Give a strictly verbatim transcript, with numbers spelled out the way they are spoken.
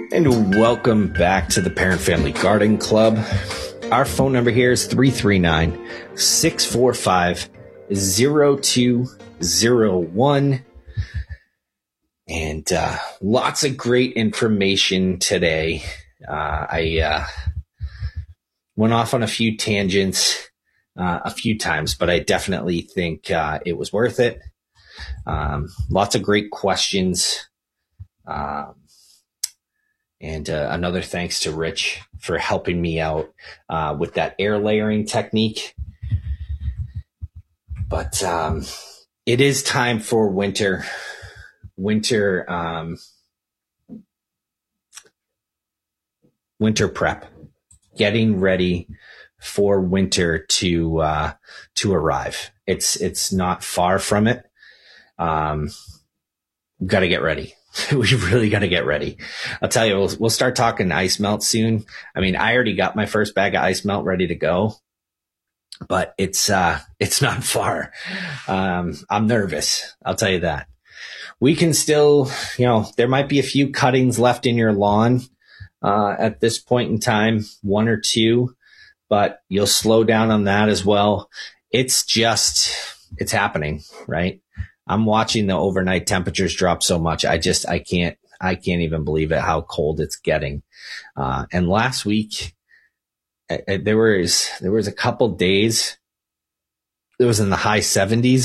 And welcome back to the Parent Family Garden Club. Our phone number here is three three nine, six four five, zero two zero one. And uh, lots of great information today. Uh, I uh, went off on a few tangents uh, a few times, but I definitely think uh, it was worth it. Um, lots of great questions. Um, and uh, another thanks to Rich for helping me out uh, with that air layering technique. But um, it is time for winter. Winter, um, winter prep, getting ready for winter to uh, to arrive. It's it's not far from it. Um, we've got to get ready. We really got to get ready. I'll tell you, we'll, we'll start talking ice melt soon. I mean, I already got my first bag of ice melt ready to go, but it's uh, it's not far. Um, I'm nervous. I'll tell you that. We can still, you know, there might be a few cuttings left in your lawn uh, at this point in time, one or two, but you'll slow down on that as well. It's just, it's happening, right? I'm watching the overnight temperatures drop so much. I just, I can't, I can't even believe it, how cold it's getting. Uh, and last week, uh, there was, there was a couple days, it was in the high seventies.